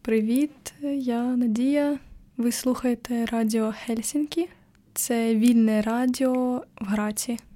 Привіт, я Надія. Ви слухаєте Радіо Хельсінкі. Це вільне радіо в Граці.